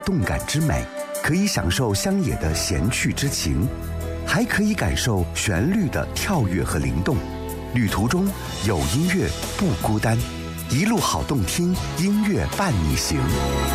动感之美，可以享受乡野的闲趣之情，还可以感受旋律的跳跃和灵动。旅途中有音乐不孤单，一路好动听，音乐伴你行。